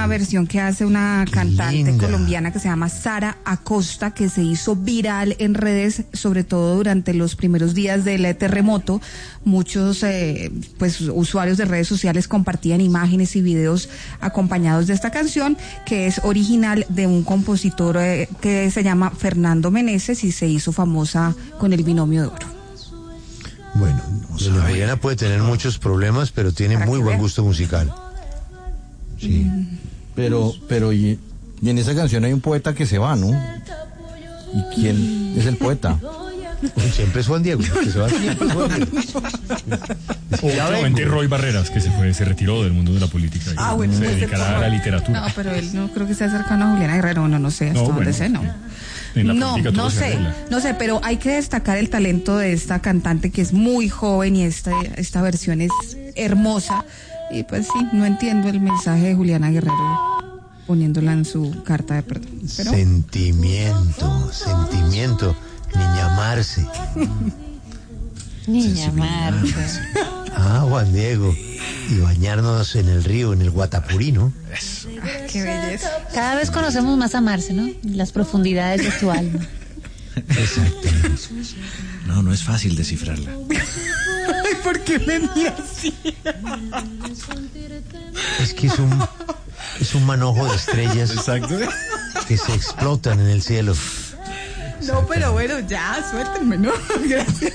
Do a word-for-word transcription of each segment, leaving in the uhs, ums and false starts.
versión que hace una cantante Linda. colombiana que se llama Sara Acosta, que se hizo viral en redes, sobre todo durante los primeros días del terremoto. Muchos eh, pues usuarios de redes sociales compartían imágenes y videos acompañados de esta canción, que es original de un compositor eh, que se llama Fernando Meneses y se hizo famosa con el Binomio de Oro. Bueno, doña Juliana puede tener muchos problemas, pero tiene Para muy que buen vea. gusto musical. Sí. Mm. Pero, pero y, y en esa canción hay un poeta que se va, ¿no? ¿Y quién es el poeta? Siempre es Juan Diego, que se va siempre es Juan Diego. Ya Obviamente vengo. Roy Barreras, que se fue, se retiró del mundo de la política y Ah, bueno, se pues, dedicará a la literatura. No, pero él no creo que sea cercano a Juliana Guerrero, no, no sé, hasta No, donde bueno. sé, no. En la No, política todo no se sé, arregla. no sé, pero hay que destacar el talento de esta cantante que es muy joven y esta, esta versión es hermosa. Y pues sí, no entiendo el mensaje de Juliana Guerrero poniéndola en su carta de perdón. Pero Sentimiento, sentimiento, niña Marce. Niña Marce. Ah, Juan Diego. Y bañarnos en el río, en el Guatapuri, ¿no? ah, qué belleza. Cada vez conocemos más a Marce, ¿no? Las profundidades de su alma. Exactamente. No, no es fácil descifrarla. Ay, ¿por qué me mira así? Es que es un, es un manojo de estrellas Exacto. que se explotan en el cielo. No, pero bueno, ya, suéltenme, ¿no? Gracias.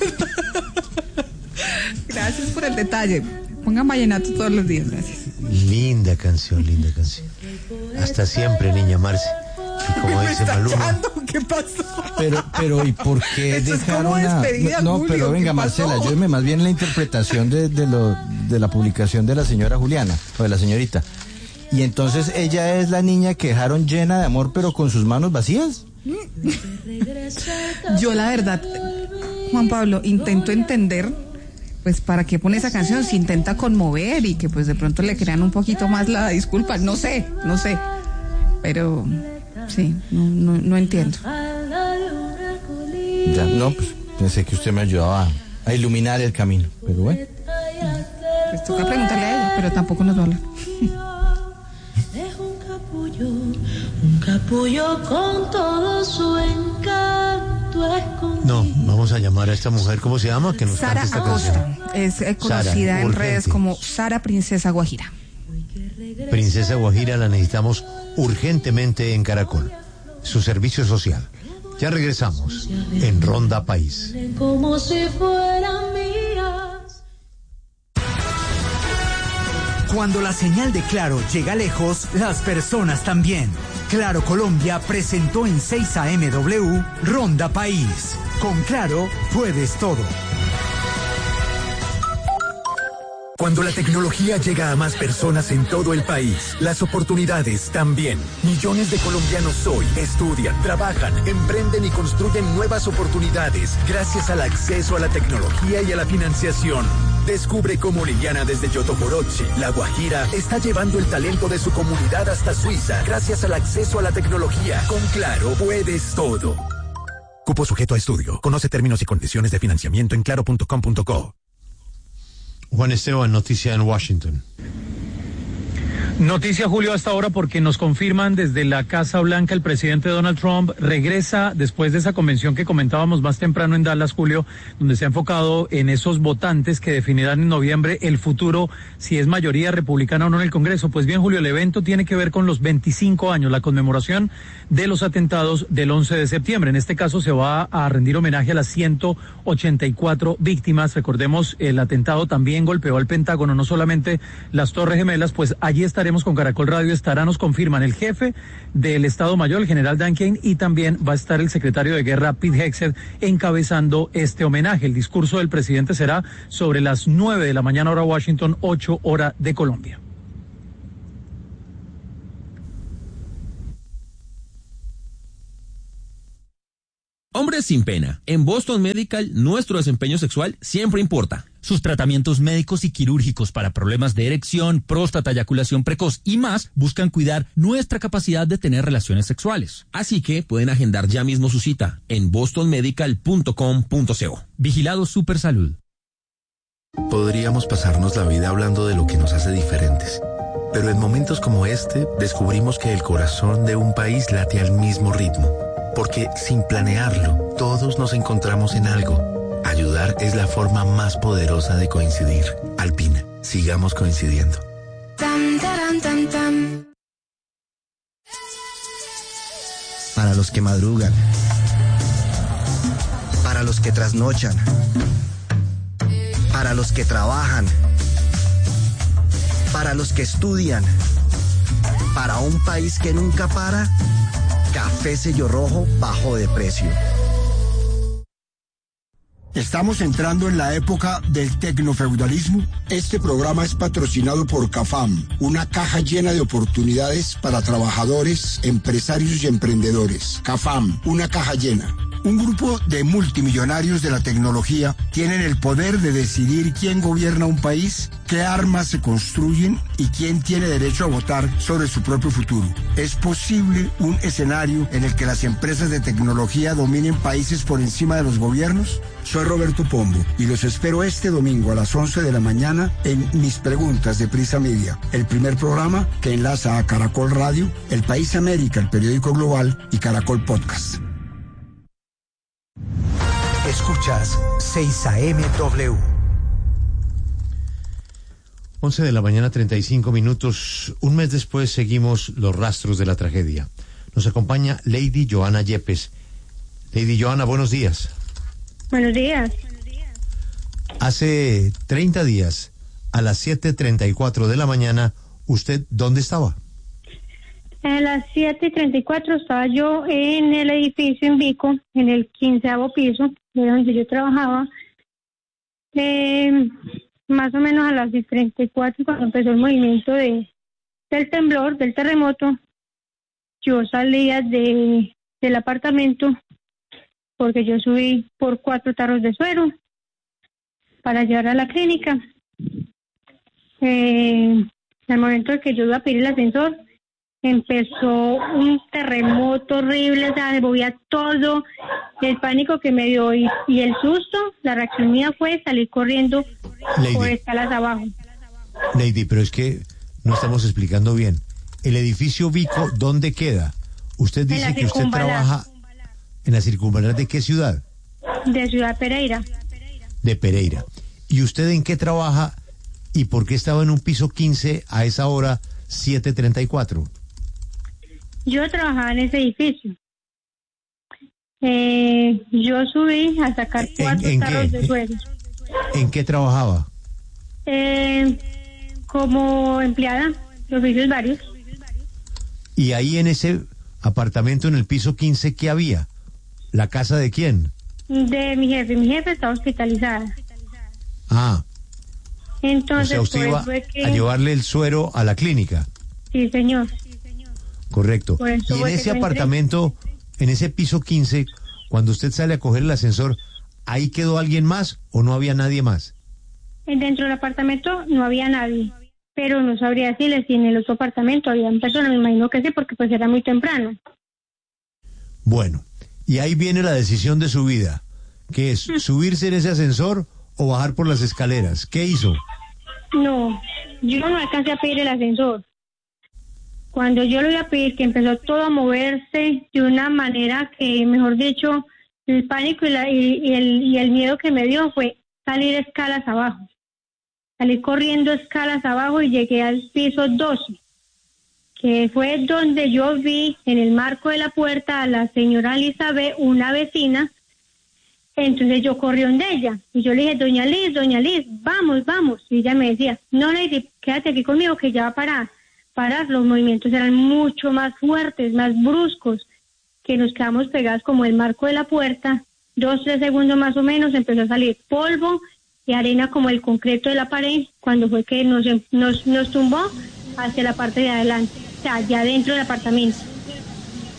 Gracias por el detalle. Pongan vallenato todos los días, gracias. Linda canción, linda canción. Hasta siempre, niña Marce. Y como ¿Me dice está Maluma, echando? ¿Qué pasó? Pero, pero, ¿y por qué Esto es dejaron como a... despedida, No, Julio, pero venga, ¿qué pasó? Marcela, ayúdeme más bien en la interpretación de, de, lo, de la publicación de la señora Juliana, o de la señorita. Y entonces ella es la niña que dejaron llena de amor, pero con sus manos vacías. Yo la verdad, Juan Pablo, intento entender, pues, para qué pone esa canción, si intenta conmover y que pues de pronto le crean un poquito más la disculpa, no sé, no sé, pero sí, no, no, no entiendo. Ya, no, pues pensé que usted me ayudaba a, a iluminar el camino, pero bueno. Pues toca preguntarle a ella, pero tampoco nos va a hablar. Es un capullo, un capullo con todo su encanto escondido. no, vamos a llamar a esta mujer, ¿cómo se llama? Que nos Sara cante esta Acosta canción. es eh, conocida Sara, en urgente. redes como Sara Princesa Guajira. Princesa Guajira la necesitamos urgentemente en Caracol. Su servicio social. Ya regresamos en Ronda País. Como si fueran mías. Cuando la señal de Claro llega lejos, las personas también. Claro Colombia presentó en seis A M W Ronda País. Con Claro puedes todo. Cuando la tecnología llega a más personas en todo el país, las oportunidades también. Millones de colombianos hoy estudian, trabajan, emprenden y construyen nuevas oportunidades gracias al acceso a la tecnología y a la financiación. Descubre cómo Liliana desde Yotoboroche, La Guajira, está llevando el talento de su comunidad hasta Suiza gracias al acceso a la tecnología. Con Claro puedes todo. Cupo sujeto a estudio. Conoce términos y condiciones de financiamiento en claro punto com punto co. Juan Esteban, noticia en Washington. Noticia, Julio, hasta ahora porque nos confirman desde la Casa Blanca el presidente Donald Trump regresa después de esa convención que comentábamos más temprano en Dallas, Julio, donde se ha enfocado en esos votantes que definirán en noviembre el futuro, si es mayoría republicana o no en el Congreso. Pues bien, Julio, el evento tiene que ver con los veinticinco años, la conmemoración de los atentados del once de septiembre. En este caso se va a rendir homenaje a las ciento ochenta y cuatro víctimas. Recordemos, el atentado también golpeó al Pentágono, no solamente las Torres Gemelas. Pues allí estaremos con Caracol Radio, estará, nos confirman, el jefe del Estado Mayor, el general Dan Kane, y también va a estar el secretario de Guerra, Pete Hegseth, encabezando este homenaje. El discurso del presidente será sobre las nueve de la mañana hora Washington, ocho hora de Colombia. Hombres sin pena. En Boston Medical, nuestro desempeño sexual siempre importa. Sus tratamientos médicos y quirúrgicos para problemas de erección, próstata, eyaculación precoz y más buscan cuidar nuestra capacidad de tener relaciones sexuales. Así que pueden agendar ya mismo su cita en boston medical punto com punto co. Vigilado Supersalud. Podríamos pasarnos la vida hablando de lo que nos hace diferentes. Pero en momentos como este, descubrimos que el corazón de un país late al mismo ritmo. Porque sin planearlo, todos nos encontramos en algo. Ayudar es la forma más poderosa de coincidir. Alpina, sigamos coincidiendo. Tam, taram, tam, tam. Para los que madrugan. Para los que trasnochan. Para los que trabajan. Para los que estudian. Para un país que nunca para, Café Sello Rojo bajó de precio. Estamos entrando en la época del tecnofeudalismo. Este programa es patrocinado por CAFAM, una caja llena de oportunidades para trabajadores, empresarios y emprendedores. CAFAM, una caja llena. Un grupo de multimillonarios de la tecnología tienen el poder de decidir quién gobierna un país, qué armas se construyen y quién tiene derecho a votar sobre su propio futuro. ¿Es posible un escenario en el que las empresas de tecnología dominen países por encima de los gobiernos? Soy Roberto Pombo y los espero este domingo a las once de la mañana en Mis Preguntas de Prisa Media, el primer programa que enlaza a Caracol Radio, El País América, el periódico global y Caracol Podcast. Escuchas seis A M W. once de la mañana, treinta y cinco minutos. Un mes después seguimos los rastros de la tragedia. Nos acompaña Lady Joana Yepes. Lady Joana, buenos días. Buenos días. Hace treinta días, a las siete treinta y cuatro de la mañana, ¿usted dónde estaba? A las siete y treinta y cuatro estaba yo en el edificio en Vico, en el quinceavo piso, de donde yo trabajaba. Eh, más o menos a las treinta y cuatro, cuando empezó el movimiento de, del temblor, del terremoto, yo salía de, del apartamento porque yo subí por cuatro tarros de suero para llevar a la clínica. Eh, al momento de que yo iba a pedir el ascensor, empezó un terremoto horrible, o sea, se movía todo, el pánico que me dio y, y el susto, la reacción mía fue salir corriendo Lady, por escalas abajo. Lady, pero es que no estamos explicando bien. El edificio Vico, ¿dónde queda? Usted dice que usted trabaja en la circunvalar ¿de qué ciudad? De Ciudad Pereira. De Pereira. ¿Y usted en qué trabaja y por qué estaba en un piso quince a esa hora, siete treinta y cuatro? Yo trabajaba en ese edificio. Eh, yo subí a sacar cuatro ¿En, en tarros qué? de suero. ¿En qué trabajaba? Eh, como empleada de oficios varios. ¿Y ahí en ese apartamento en el piso quince qué había? ¿La casa de quién? De mi jefe. Mi jefe estaba hospitalizada. Ah. Entonces, o sea, usted iba fue que... a llevarle el suero a la clínica. Sí, señor. Correcto. Y en ese apartamento, en ese piso quince, cuando usted sale a coger el ascensor, ¿ahí quedó alguien más o no había nadie más? Dentro del apartamento no había nadie, pero no sabría decirle si en el otro apartamento había personas, me imagino que sí, porque pues era muy temprano. Bueno, y ahí viene la decisión de su vida, que es subirse en ese ascensor o bajar por las escaleras. ¿Qué hizo? No, yo no alcancé a pedir el ascensor. Cuando yo lo iba a pedir, que empezó todo a moverse de una manera que, mejor dicho, el pánico y, la, y, y, el, y el miedo que me dio fue salir escalas abajo. Salí corriendo escalas abajo y llegué al piso doce, que fue donde yo vi en el marco de la puerta a la señora Elizabeth, una vecina. Entonces yo corrí donde ella y yo le dije, doña Liz, doña Liz, vamos, vamos. Y ella me decía, no, Lady, quédate aquí conmigo que ya va a parar. Parar, los movimientos eran mucho más fuertes, más bruscos, que nos quedamos pegados como el marco de la puerta. Dos, tres segundos más o menos, empezó a salir polvo y arena como el concreto de la pared, cuando fue que nos, nos, nos tumbó hacia la parte de adelante, o sea, ya dentro del apartamento.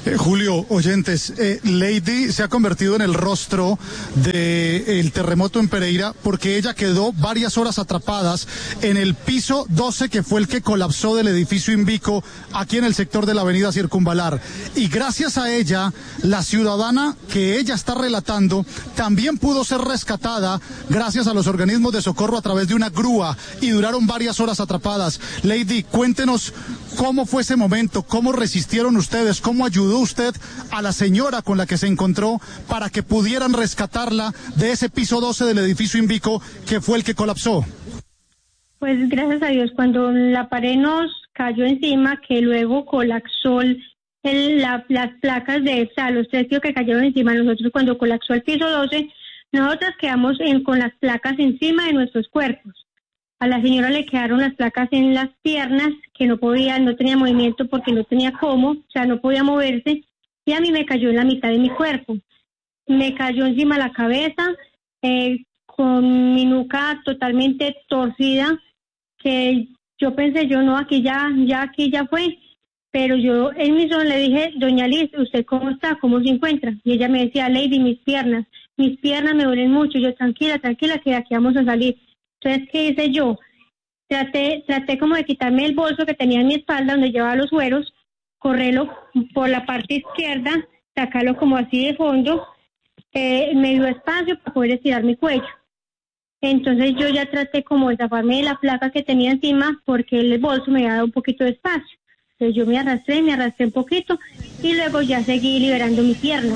Eh, Julio, oyentes, eh, Lady se ha convertido en el rostro del terremoto en Pereira porque ella quedó varias horas atrapadas en el piso doce, que fue el que colapsó del edificio Invico aquí en el sector de la avenida Circunvalar. Y gracias a ella, la ciudadana que ella está relatando también pudo ser rescatada gracias a los organismos de socorro a través de una grúa y duraron varias horas atrapadas. Lady, cuéntenos cómo fue ese momento, cómo resistieron ustedes, cómo ayudó usted a la señora con la que se encontró para que pudieran rescatarla de ese piso doce del edificio Invico que fue el que colapsó. Pues gracias a Dios, cuando la pared nos cayó encima, que luego colapsó el, la, las placas de, o sea, los tres tíos que cayeron encima de nosotros cuando colapsó el piso doce, nosotras quedamos en, con las placas encima de nuestros cuerpos. A la señora le quedaron las placas en las piernas, que no podía, no tenía movimiento porque no tenía cómo, o sea, no podía moverse, y a mí me cayó en la mitad de mi cuerpo. Me cayó encima la cabeza, eh, con mi nuca totalmente torcida, que yo pensé, yo no, aquí ya, ya aquí ya fue, pero yo en mi son le dije, doña Liz, ¿usted cómo está? ¿Cómo se encuentra? Y ella me decía, Lady, mis piernas, mis piernas me duelen mucho. Yo, tranquila, tranquila, que de aquí vamos a salir. Entonces, ¿qué hice yo? Traté, traté como de quitarme el bolso que tenía en mi espalda, donde llevaba los sueros, correrlo por la parte izquierda, sacarlo como así de fondo, eh, me dio espacio para poder estirar mi cuello. Entonces yo ya traté como de zafarme de la placa que tenía encima, porque el bolso me había dado un poquito de espacio. Entonces yo me arrastré, me arrastré un poquito, y luego ya seguí liberando mi pierna.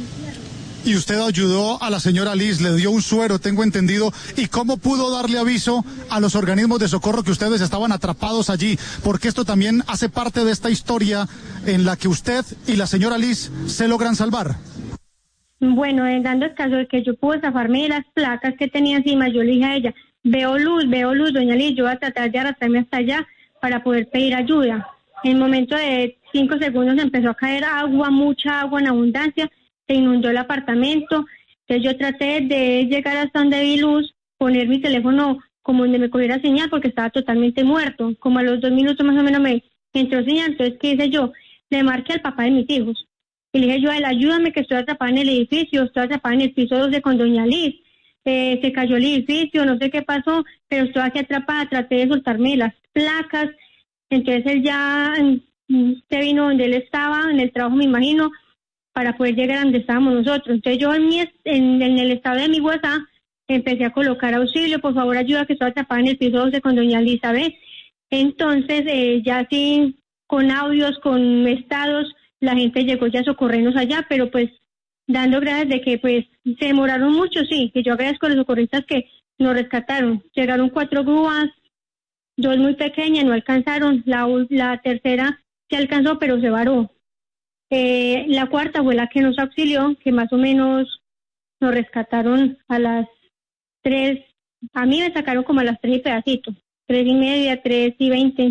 Y usted ayudó a la señora Liz, le dio un suero, tengo entendido. ¿Y cómo pudo darle aviso a los organismos de socorro que ustedes estaban atrapados allí? Porque esto también hace parte de esta historia en la que usted y la señora Liz se logran salvar. Bueno, en dando el caso de que yo pude zafarme de las placas que tenía encima, yo le dije a ella, veo luz, veo luz, doña Liz, yo voy a tratar de arrastrarme hasta allá para poder pedir ayuda. En el momento de cinco segundos empezó a caer agua, mucha agua en abundancia, se inundó el apartamento. Entonces yo traté de llegar hasta donde vi luz, poner mi teléfono como donde me cogiera señal porque estaba totalmente muerto. Como a los dos minutos más o menos me entró señal. Entonces, ¿qué hice yo? Le marqué al papá de mis hijos y le dije yo a él, ayúdame que estoy atrapada en el edificio, estoy atrapada en el piso doce con doña Liz, eh, se cayó el edificio, no sé qué pasó, pero estoy aquí atrapada, traté de soltarme las placas. Entonces él ya se vino donde él estaba, en el trabajo me imagino, para poder llegar a donde estábamos nosotros. Entonces yo en, mi, en, en el estado de mi WhatsApp empecé a colocar auxilio, por favor ayuda que estoy atrapada en el piso doce con doña Elizabeth. Entonces eh, ya así con audios, con estados, la gente llegó ya a socorrernos allá, pero pues dando gracias de que pues se demoraron mucho, sí, que yo agradezco a los socorristas que nos rescataron. Llegaron cuatro grúas, dos muy pequeñas, no alcanzaron, la, la tercera se alcanzó pero se varó. Eh, la cuarta fue la que nos auxilió, que más o menos nos rescataron a las tres, a mí me sacaron como a las tres y pedacito, tres y media, tres y veinte.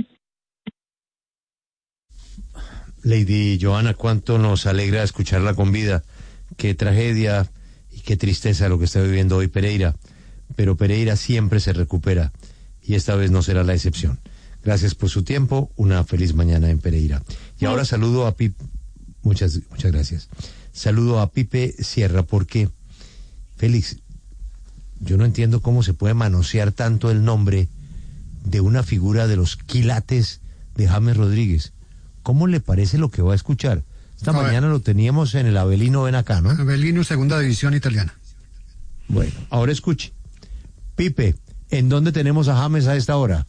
Lady Johanna, cuánto nos alegra escucharla con vida, qué tragedia y qué tristeza lo que está viviendo hoy Pereira, pero Pereira siempre se recupera y esta vez no será la excepción. Gracias por su tiempo, una feliz mañana en Pereira. Y ahora saludo a Pipe. Muchas, muchas gracias. Saludo a Pipe Sierra porque, Félix, yo no entiendo cómo se puede manosear tanto el nombre de una figura de los quilates de James Rodríguez. ¿Cómo le parece lo que va a escuchar? Esta a mañana ver. Lo teníamos en el Avelino, ven acá, ¿no? Avelino, segunda división italiana. Bueno, ahora escuche. Pipe, ¿en dónde tenemos a James a esta hora?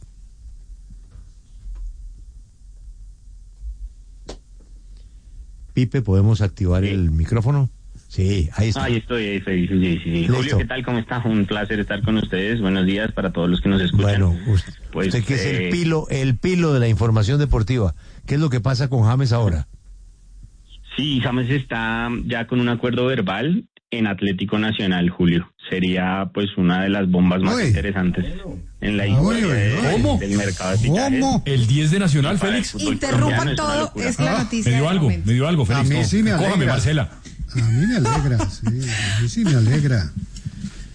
Pipe, ¿podemos activar sí. el micrófono? Sí, ahí está. Ahí estoy, ahí estoy. Sí, sí, sí. Julio, ¿qué tal? ¿Cómo está? Un placer estar con ustedes. Buenos días para todos los que nos escuchan. Bueno, usted, pues, usted que eh... es el pilo, el pilo de la información deportiva. ¿Qué es lo que pasa con James ahora? Sí, James está ya con un acuerdo verbal en Atlético Nacional, Julio. Sería pues una de las bombas más uy. interesantes en la historia uy, uy, de, ¿Cómo? del mercado de fichajes. ¿Cómo? El diez de Nacional, Félix. Interrumpan todo, es, es la noticia. Me dio algo, me dio algo, Félix. A mí sí me alegra. Cójame, Marcela. A mí me alegra, sí, a mí sí me alegra.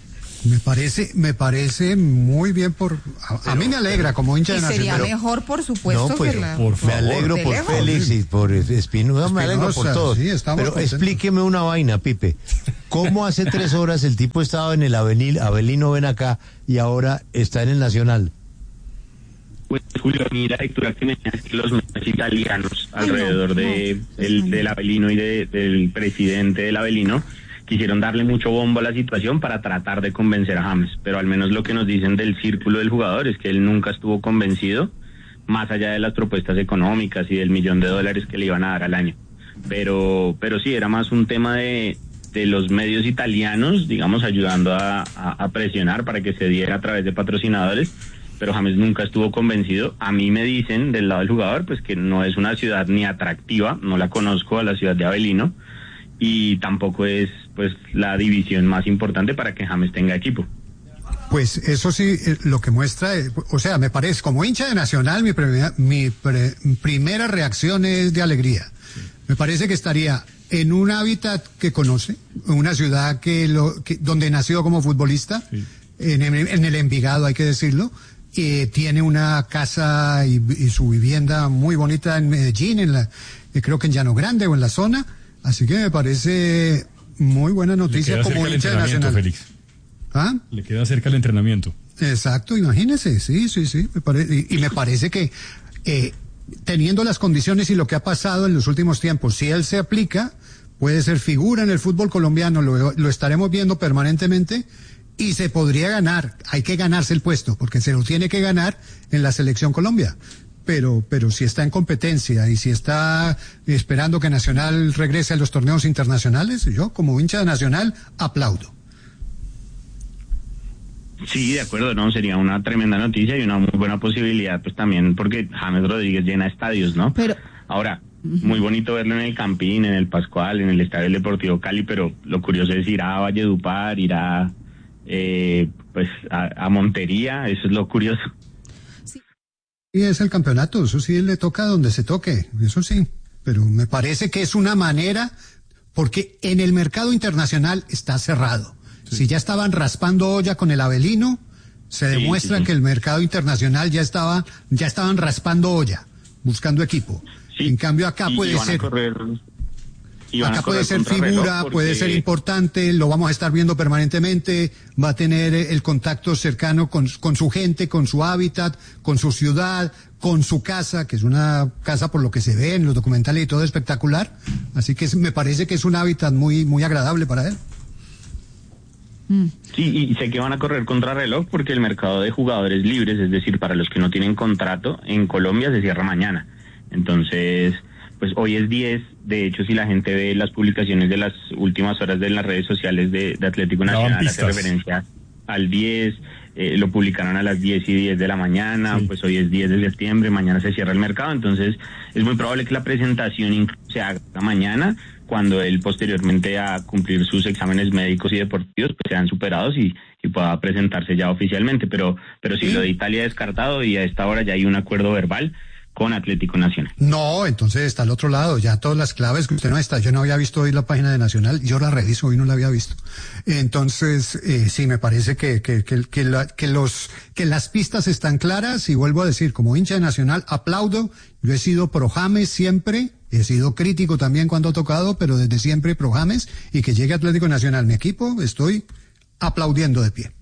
Me parece, me parece muy bien por, a, pero, a mí me alegra como hincha de Nacional. Sería pero, mejor, por supuesto, no, pues, que la, por favor, me alegro por lejos. Félix y por Espinosa, me alegro por todos. Sí, pero contentos. Explíqueme una vaina, Pipe. ¿Cómo hace tres horas el tipo estaba en el Avenil, Avelino ven acá y ahora está en el Nacional? Pues Julio, a mí la lectura que me es que los medios italianos alrededor no, de, no, el, del Avelino y de, del presidente del Avelino quisieron darle mucho bombo a la situación para tratar de convencer a James, pero al menos lo que nos dicen del círculo del jugador es que él nunca estuvo convencido, más allá de las propuestas económicas y del millón de dólares que le iban a dar al año. Pero pero sí, era más un tema de, de los medios italianos, digamos, ayudando a, a, a presionar para que se diera a través de patrocinadores, pero James nunca estuvo convencido. A mí me dicen del lado del jugador pues que no es una ciudad ni atractiva, no la conozco a la ciudad de Avelino, y tampoco es pues la división más importante para que James tenga equipo. Pues eso sí, lo que muestra, o sea, me parece, como hincha de Nacional, mi, primera, mi pre, primera reacción es de alegría. Me parece que estaría en un hábitat que conoce, en una ciudad que lo que, donde nació como futbolista, sí. en, en el Envigado, hay que decirlo, eh, tiene una casa y, y su vivienda muy bonita en Medellín, en la, eh, creo que en Llano Grande o en la zona, así que me parece muy buena noticia como hincha de Nacional. Félix. ¿Ah? Le queda cerca el entrenamiento. Exacto, imagínese, sí, sí, sí, me parece, y, y me parece que eh, teniendo las condiciones y lo que ha pasado en los últimos tiempos, si él se aplica, puede ser figura en el fútbol colombiano, lo, lo estaremos viendo permanentemente y se podría ganar, hay que ganarse el puesto, porque se lo tiene que ganar en la selección Colombia. Pero, pero si está en competencia y si está esperando que Nacional regrese a los torneos internacionales, yo como hincha de Nacional aplaudo. Sí, de acuerdo, no, sería una tremenda noticia y una muy buena posibilidad, pues también porque James Rodríguez llena estadios, ¿no? Pero ahora, uh-huh. muy bonito verlo en el Campín, en el Pascual, en el Estadio Deportivo Cali, pero lo curioso es ir a Valledupar, ir a, eh, pues, a, a Montería, eso es lo curioso. Sí. Y es el campeonato, eso sí le toca donde se toque, eso sí, pero me parece que es una manera, porque en el mercado internacional está cerrado. Sí. Si ya estaban raspando olla con el Avelino, se demuestra sí, sí, sí. que el mercado internacional ya estaba, ya estaban raspando olla, buscando equipo. Sí. En cambio acá y puede ser, correr, acá puede ser figura, porque... puede ser importante, lo vamos a estar viendo permanentemente, va a tener el contacto cercano con, con su gente, con su hábitat, con su ciudad, con su casa, que es una casa por lo que se ve en los documentales y todo espectacular. Así que es, me parece que es un hábitat muy, muy agradable para él. Sí, y sé que van a correr contra reloj porque el mercado de jugadores libres, es decir, para los que no tienen contrato, en Colombia se cierra mañana. Entonces, pues hoy es diez, de hecho, si la gente ve las publicaciones de las últimas horas de las redes sociales de, de Atlético Nacional, hace referencia al diez, eh, lo publicaron a las diez y diez de la mañana, sí. Pues hoy es diez de septiembre, mañana se cierra el mercado, entonces es muy probable que la presentación se haga mañana, cuando él posteriormente a cumplir sus exámenes médicos y deportivos pues sean superados y, y pueda presentarse ya oficialmente, pero pero sí, ¿sí? Lo de Italia descartado y a esta hora ya hay un acuerdo verbal con Atlético Nacional. No, entonces está al otro lado, ya todas las claves que usted no está, yo no había visto hoy la página de Nacional, yo la reviso, hoy no la había visto. Entonces, eh, sí, me parece que, que, que, que, la, que los, que las pistas están claras y vuelvo a decir, como hincha de Nacional, aplaudo, yo he sido pro James siempre, he sido crítico también cuando ha tocado, pero desde siempre pro James y que llegue Atlético Nacional, mi equipo, estoy aplaudiendo de pie.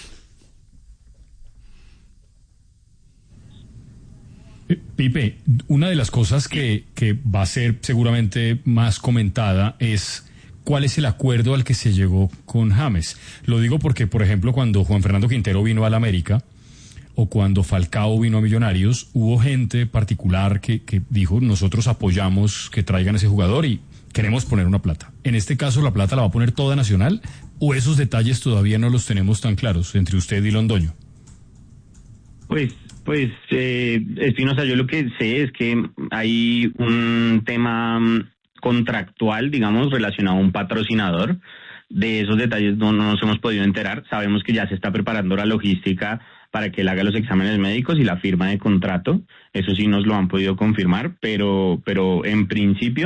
Pipe, una de las cosas que, que va a ser seguramente más comentada es cuál es el acuerdo al que se llegó con James. Lo digo porque, por ejemplo, cuando Juan Fernando Quintero vino al América o cuando Falcao vino a Millonarios, hubo gente particular que, que dijo, nosotros apoyamos que traigan ese jugador y queremos poner una plata. En este caso, ¿la plata la va a poner toda Nacional o esos detalles todavía no los tenemos tan claros entre usted y Londoño? Pues... Pues, eh, Espinosa, yo lo que sé es que hay un tema contractual, digamos, relacionado a un patrocinador. De esos detalles no, no nos hemos podido enterar. Sabemos que ya se está preparando la logística para que él haga los exámenes médicos y la firma de contrato. Eso sí nos lo han podido confirmar, pero, pero en principio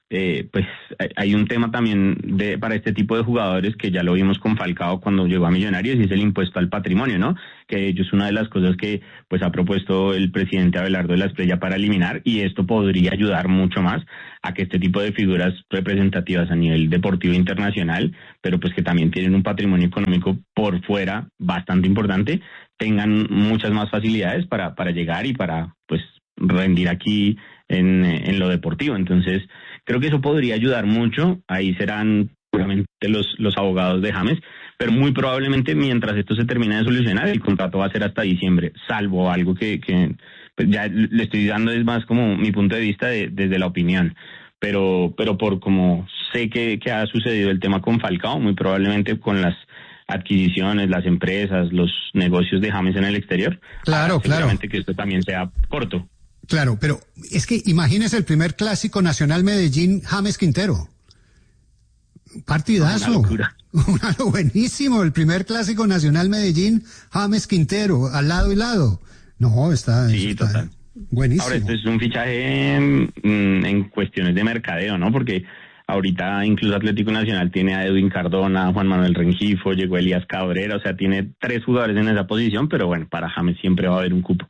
eh, pues hay un tema también de para este tipo de jugadores que ya lo vimos con Falcao cuando llegó a Millonarios, y es el impuesto al patrimonio, ¿no? Que de hecho es una de las cosas que pues ha propuesto el presidente Abelardo de la Espriella para eliminar, y esto podría ayudar mucho más a que este tipo de figuras representativas a nivel deportivo internacional, pero pues que también tienen un patrimonio económico por fuera bastante importante, tengan muchas más facilidades para, para llegar y para pues rendir aquí en, en lo deportivo. Entonces creo que eso podría ayudar mucho. Ahí serán seguramente los, los abogados de James, pero muy probablemente mientras esto se termine de solucionar, el contrato va a ser hasta diciembre, salvo algo que, que pues ya le estoy dando es más como mi punto de vista de, desde la opinión, pero pero por como sé que, que ha sucedido el tema con Falcao, muy probablemente con las adquisiciones, las empresas, los negocios de James en el exterior, claro, claro, que esto también sea corto. Claro, pero es que imagínese el primer clásico nacional Medellín, James Quintero. Partidazo. Una locura. Una, buenísimo, el primer clásico nacional Medellín, James Quintero, al lado y lado. No, está, sí, está total. Buenísimo. Ahora, esto es un fichaje en, en cuestiones de mercadeo, ¿no? Porque ahorita incluso Atlético Nacional tiene a Edwin Cardona, Juan Manuel Rengifo, llegó Elías Cabrera, o sea, tiene tres jugadores en esa posición, pero bueno, para James siempre va a haber un cupo.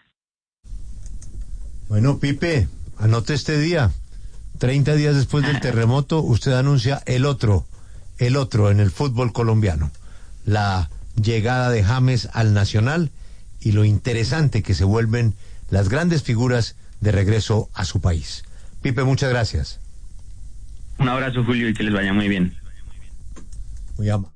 Bueno, Pipe, anote este día. treinta días después del terremoto, usted anuncia el otro, el otro en el fútbol colombiano. La llegada de James al Nacional y lo interesante que se vuelven las grandes figuras de regreso a su país. Pipe, muchas gracias. Un abrazo, Julio, y que les vaya muy bien. Muy amable.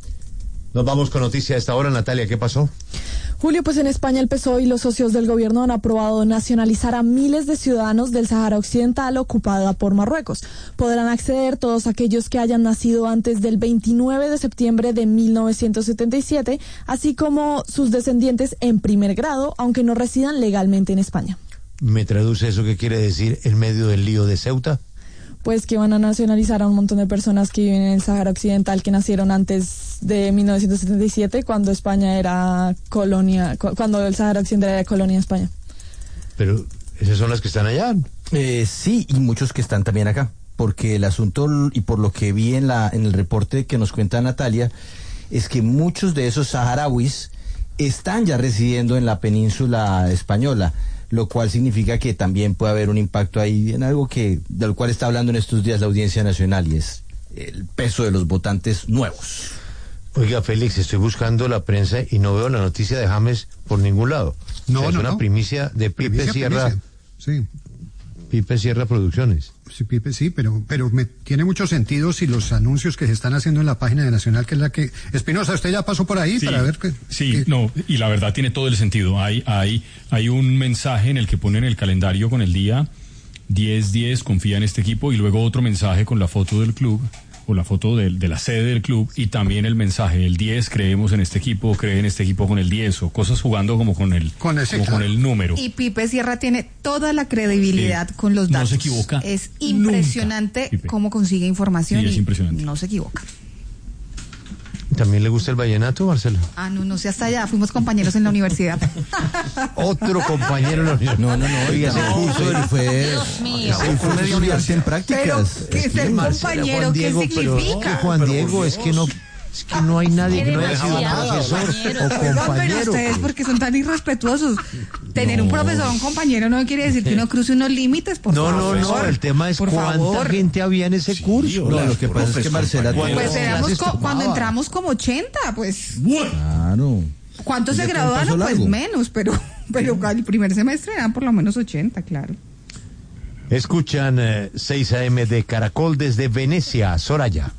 Nos vamos con noticia a esta hora. Natalia, ¿qué pasó? Julio, pues en España el P S O E y los socios del gobierno han aprobado nacionalizar a miles de ciudadanos del Sahara Occidental ocupada por Marruecos. Podrán acceder todos aquellos que hayan nacido antes del veintinueve de septiembre de mil novecientos setenta y siete, así como sus descendientes en primer grado, aunque no residan legalmente en España. ¿Me traduce eso qué quiere decir en medio del lío de Ceuta? Pues que van a nacionalizar a un montón de personas que viven en el Sahara Occidental, que nacieron antes de mil novecientos setenta y siete, cuando España era colonia, cuando el Sahara Occidental era colonia de España. Pero esas son las que están allá. Eh, sí, y muchos que están también acá, porque el asunto, y por lo que vi en la en el reporte que nos cuenta Natalia, es que muchos de esos saharauis están ya residiendo en la península española, lo cual significa que también puede haber un impacto ahí en algo que del cual está hablando en estos días la Audiencia Nacional, y es el peso de los votantes nuevos. Oiga, Félix, estoy buscando la prensa y no veo la noticia de James por ningún lado. No, o sea, no, es una no. primicia de Pipe Primicia, Sierra. primicia. Sí. Pipe Sierra Producciones. Sí, Pipe, sí, pero, pero me tiene mucho sentido si los anuncios que se están haciendo en la página de Nacional, que es la que... Espinosa, ¿usted ya pasó por ahí Sí, para ver qué...? Sí, qué... no, y la verdad tiene todo el sentido. Hay, hay, hay un mensaje en el que ponen el calendario con el día diez diez, confía en este equipo, y luego otro mensaje con la foto del club, o la foto de, de la sede del club, y también el mensaje, el diez, creemos en este equipo, cree en este equipo con el diez, o cosas jugando como con el, con ese, como claro. con el número. Y Pipe Sierra tiene toda la credibilidad Sí, con los no datos. se equivoca Es impresionante nunca, Pipe. cómo consigue información Sí, es y impresionante. no se equivoca. ¿También le gusta el vallenato, Marcelo? Ah, no, no sé, hasta allá, fuimos compañeros en la universidad. Otro compañero en la universidad. No, no, no, oiga, ese curso él fue... Dios mío. Él fue de universidad en prácticas. Pero, ¿qué es el compañero? ¿Qué pero, significa? que Juan Diego, es que no... Es que no hay nadie que no haya sido profesor o Oigan, pero compañero. ustedes, porque son tan irrespetuosos. Tener No. un profesor o un compañero no quiere decir que uno cruce unos límites, por No, favor. no, no, el tema es Por cuánta favor. gente había en ese curso. No, lo que pasa es que Marcela... compañeros. Pues Bueno, éramos clases co- cuando tomaba. entramos como ochenta, pues. Claro. ¿Cuántos se ¿De cuánto graduaron? pasó Pues largo? menos, pero, pero al primer semestre eran por lo menos ochenta, claro. Escuchan eh, seis a eme de Caracol desde Venecia, Soraya.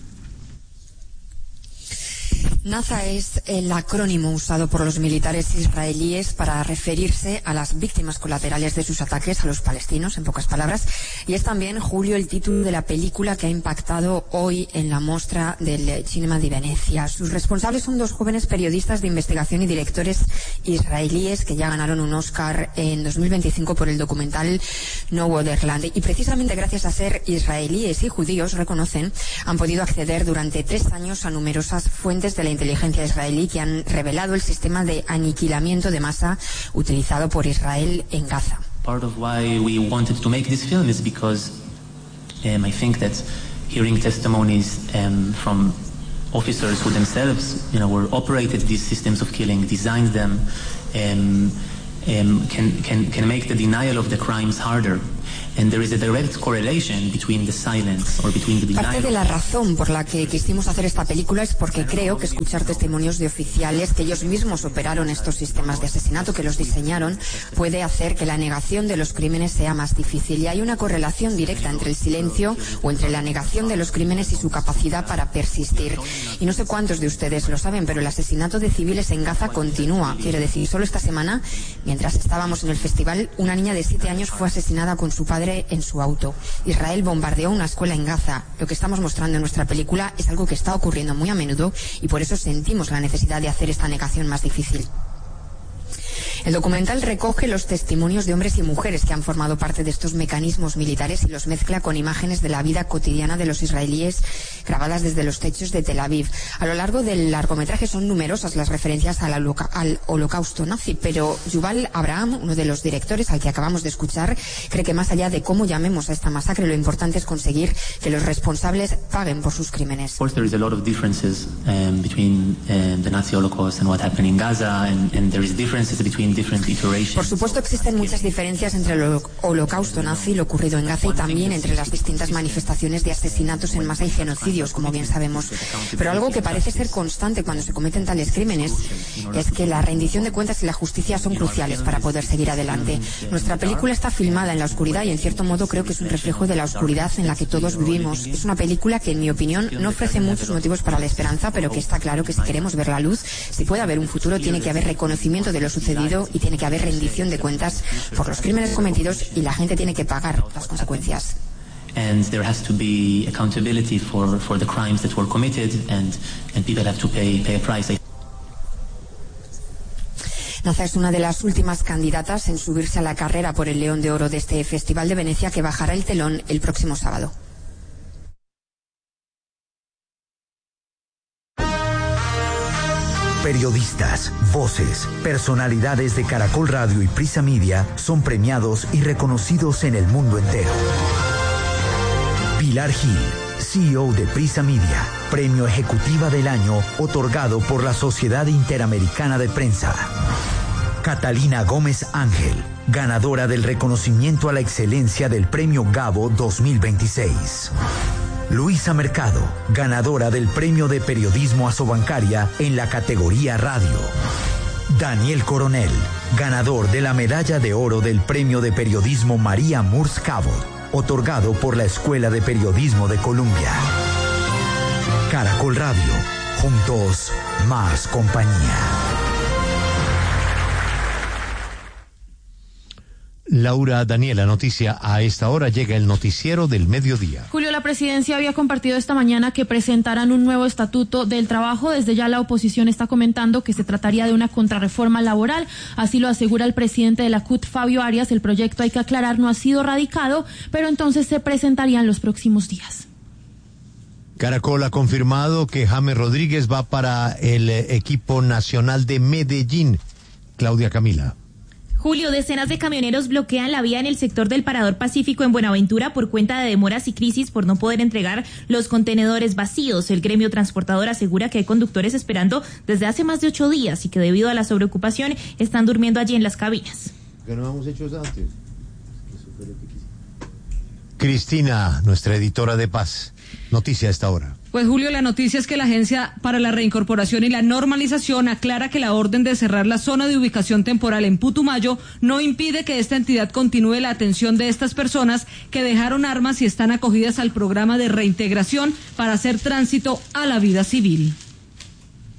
Naza es el acrónimo usado por los militares israelíes para referirse a las víctimas colaterales de sus ataques a los palestinos, en pocas palabras, y es también, Julio, el título de la película que ha impactado hoy en la Mostra del Cinema de Venecia. Sus responsables son dos jóvenes periodistas de investigación y directores israelíes que ya ganaron un Oscar en dos mil veinticinco por el documental No Wonderland, y precisamente gracias a ser israelíes y judíos, reconocen, han podido acceder durante tres años a numerosas fuentes de la inteligencia israelí que han revelado el sistema de aniquilamiento de masa utilizado por Israel en Gaza. Part of why we wanted to make this film is because Um, I think that hearing testimonies um, from officers who themselves, you know, were operated these systems of killing, designed them, um, um, can, can, can make the denial of the crimes harder. And there is a direct correlation between the silence or between the denial. Parte de la razón por la que quisimos hacer esta película es porque creo que escuchar testimonios de oficiales que ellos mismos operaron estos sistemas de asesinato, que los diseñaron, puede hacer que la negación de los crímenes sea más difícil. Y hay una correlación directa entre el silencio o entre la negación de los crímenes y su capacidad para persistir. Y no sé cuántos de ustedes lo saben, pero el asesinato de civiles en Gaza continúa. Quiero decir, solo esta semana, mientras estábamos en el festival, una niña de siete años fue asesinada con su padre en su auto. Israel bombardeó una escuela en Gaza. Lo que estamos mostrando en nuestra película es algo que está ocurriendo muy a menudo y por eso sentimos la necesidad de hacer esta negación más difícil. El documental recoge los testimonios de hombres y mujeres que han formado parte de estos mecanismos militares y los mezcla con imágenes de la vida cotidiana de los israelíes grabadas desde los techos de Tel Aviv. A lo largo del largometraje son numerosas las referencias al, holoca al holocausto nazi, pero Yuval Abraham, uno de los directores al que acabamos de escuchar, cree que más allá de cómo llamemos a esta masacre, lo importante es conseguir que los responsables paguen por sus crímenes. Of course, there is a lot of differences um, between uh, the Nazi Holocaust and what happened in Gaza, and, and there is differences between different iterations. Por supuesto existen muchas diferencias entre el holocausto nazi y lo ocurrido en Gaza y también entre las distintas manifestaciones de asesinatos en masa y genocidios, como bien sabemos. Pero algo que parece ser constante cuando se cometen tales crímenes es que la rendición de cuentas y la justicia son cruciales para poder seguir adelante. Nuestra película está filmada en la oscuridad y en cierto modo creo que es un reflejo de la oscuridad en la que todos vivimos. Es una película que en mi opinión no ofrece muchos motivos para la esperanza, pero que está claro que si queremos ver la luz, si puede haber un futuro, tiene que haber reconocimiento de lo sucedido y tiene que haber rendición de cuentas por los crímenes cometidos y la gente tiene que pagar las consecuencias. And there has to be accountability for, for the crimes that were committed, and, and people have to pay, pay a price. Naza es una de las últimas candidatas en subirse a la carrera por el León de Oro de este Festival de Venecia, que bajará el telón el próximo sábado. Periodistas, voces, personalidades de Caracol Radio y Prisa Media son premiados y reconocidos en el mundo entero. Pilar Gil, C E O de Prisa Media, Premio Ejecutiva del Año otorgado por la Sociedad Interamericana de Prensa. Catalina Gómez Ángel, ganadora del reconocimiento a la excelencia del Premio Gabo dos mil veintiséis. Luisa Mercado, ganadora del Premio de Periodismo Asobancaria en la categoría Radio. Daniel Coronel, ganador de la Medalla de Oro del Premio de Periodismo María Murs Cabot, otorgado por la Escuela de Periodismo de Columbia. Caracol Radio, juntos, más compañía. Laura Daniela, noticia a esta hora, llega el noticiero del mediodía. Julio, la presidencia había compartido esta mañana que presentarán un nuevo estatuto del trabajo. Desde ya la oposición está comentando que se trataría de una contrarreforma laboral. Así lo asegura el presidente de la C U T, Fabio Arias. El proyecto, hay que aclarar, no ha sido radicado, pero entonces se presentaría en los próximos días. Caracol ha confirmado que James Rodríguez va para el equipo nacional de Medellín. Claudia Camila. Julio, decenas de camioneros bloquean la vía en el sector del Parador Pacífico en Buenaventura por cuenta de demoras y crisis por no poder entregar los contenedores vacíos. El gremio transportador asegura que hay conductores esperando desde hace más de ocho días y que debido a la sobreocupación están durmiendo allí en las cabinas. ¿Qué no hemos hecho antes? Cristina, nuestra editora de Paz. Noticia a esta hora. Pues Julio, la noticia es que la Agencia para la Reincorporación y la Normalización aclara que la orden de cerrar la zona de ubicación temporal en Putumayo no impide que esta entidad continúe la atención de estas personas que dejaron armas y están acogidas al programa de reintegración para hacer tránsito a la vida civil.